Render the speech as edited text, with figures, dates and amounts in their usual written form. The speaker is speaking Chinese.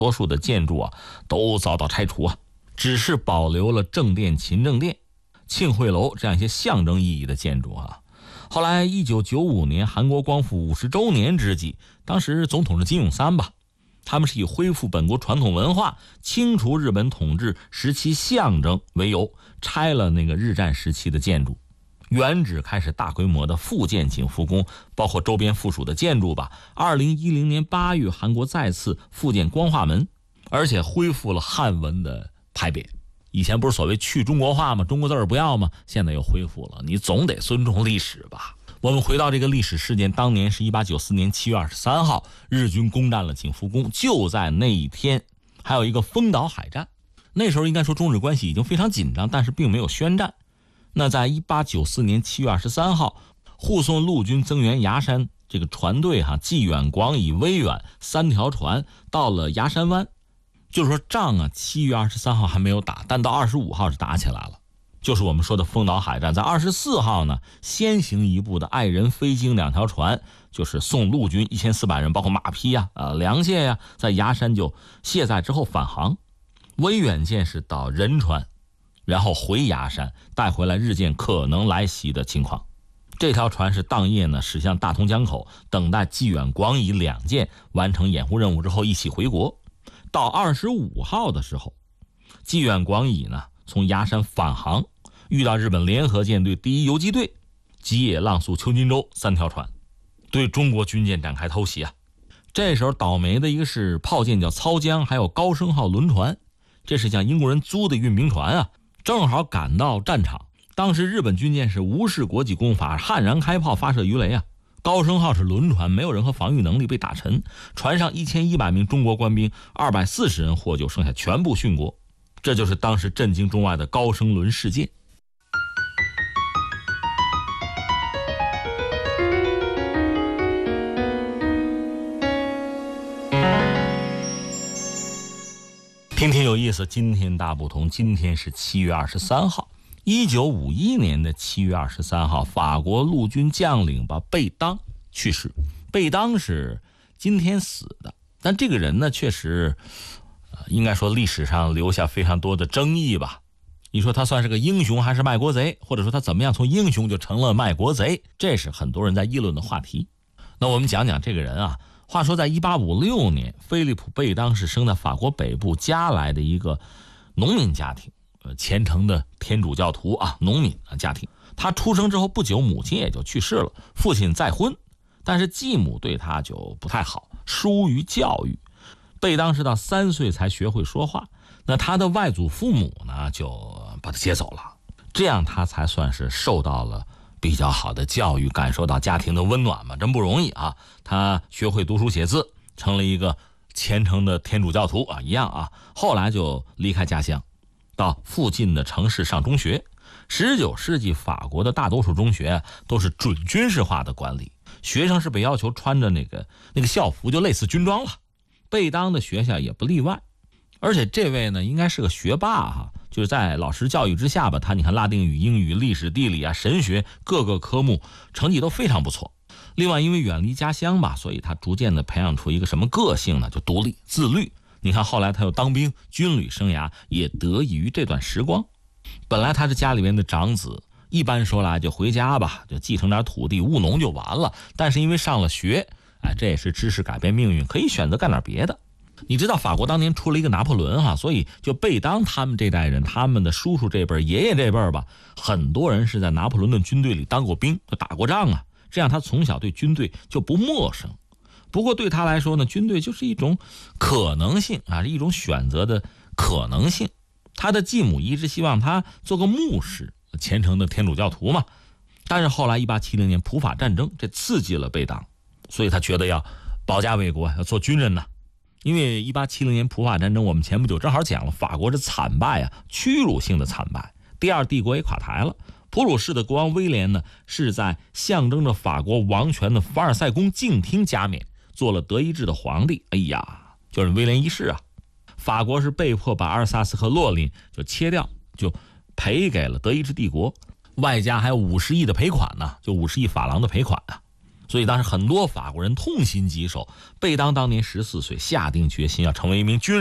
多数的建筑啊都遭到拆除啊，只是保留了正殿、勤政殿、庆会楼这样一些象征意义的建筑啊。后来1995年韩国光复50周年之际，当时总统是金泳三吧，他们是以恢复本国传统文化、清除日本统治时期象征为由，拆了那个日战时期的建筑，原址开始大规模的复建景复工，包括周边附属的建筑吧。2010年8月，韩国再次复建光化门，而且恢复了汉文的牌匾。以前不是所谓去中国化吗？中国字儿不要吗？现在又恢复了，你总得尊重历史吧。我们回到这个历史事件，当年是1894年7月23号，日军攻占了景福宫，就在那一天，还有一个丰岛海战。那时候应该说中日关系已经非常紧张，但是并没有宣战。那在1894年7月23号，护送陆军增援崖山这个船队济远、广以、威远3条船到了崖山湾。就是说仗啊，7月23号还没有打，但到25号是打起来了。就是我们说的丰岛海战。在24号呢，先行一步的爱人、飞鲸2条船，就是送陆军1400人，包括马匹粮械在崖山就卸载之后返航。威远舰是到仁川，然后回崖山，带回来日舰可能来袭的情况。这条船是当夜呢驶向大同江口，等待济远、广以2舰完成掩护任务之后一起回国。到25号的时候，济远、广以呢从崖山返航，遇到日本联合舰队第1游击队、吉野、浪速、秋津州3条船，对中国军舰展开偷袭啊。这时候倒霉的一个是炮舰叫操江，还有高升号轮船，这是向英国人租的运兵船啊，正好赶到战场。当时日本军舰是无视国际公法，悍然开炮发射鱼雷啊。高升号是轮船，没有任何防御能力，被打沉。船上1100名中国官兵，240人获救，剩下全部殉国。这就是当时震惊中外的高升轮事件。听听有意思，今天大不同，今天是7月23号。1951年的7月23号，法国陆军将领贝当去世。贝当是今天死的，但这个人呢，确实应该说历史上留下非常多的争议吧。你说他算是个英雄还是卖国贼，或者说他怎么样从英雄就成了卖国贼，这是很多人在议论的话题。那我们讲讲这个人啊。话说在1856年，菲利普·贝当是生在法国北部加莱的一个农民家庭，虔诚的天主教徒农民家庭。他出生之后不久，母亲也就去世了，父亲再婚，但是继母对他就不太好，疏于教育。贝当是到3岁才学会说话，那他的外祖父母呢就把他接走了，这样他才算是受到了比较好的教育，感受到家庭的温暖嘛，真不容易啊！他学会读书写字，成了一个虔诚的天主教徒一样。后来就离开家乡，到附近的城市上中学。19世纪法国的大多数中学都是准军事化的管理，学生是被要求穿着那个校服，就类似军装了。贝当的学校也不例外，而且这位呢应该是个学霸就是在老师教育之下吧，他你看拉丁语、英语、历史、地理神学各个科目成绩都非常不错。另外因为远离家乡吧，所以他逐渐的培养出一个什么个性呢？就独立自律。你看后来他又当兵，军旅生涯也得益于这段时光。本来他是家里面的长子，一般说来就回家吧，就继承点土地务农就完了，但是因为上了学，这也是知识改变命运，可以选择干点别的。你知道法国当年出了一个拿破仑所以就贝当他们这代人，他们的叔叔这辈、爷爷这辈吧，很多人是在拿破仑的军队里当过兵，就打过仗这样他从小对军队就不陌生。不过对他来说呢，军队就是一种可能性是一种选择的可能性。他的继母一直希望他做个牧师，虔诚的天主教徒嘛。但是后来1870年普法战争，这刺激了贝当，所以他觉得要保家卫国，要做军人因为1870年普法战争，我们前不久正好讲了，法国是惨败屈辱性的惨败，第二帝国也垮台了。普鲁士的国王威廉呢，是在象征着法国王权的凡尔赛宫静厅加冕，做了德意志的皇帝。就是威廉一世法国是被迫把阿尔萨斯和洛林就切掉，就赔给了德意志帝国，外加还有50亿的赔款就50亿法郎的赔款所以当时很多法国人痛心疾首。贝当当年14岁，下定决心要成为一名军人。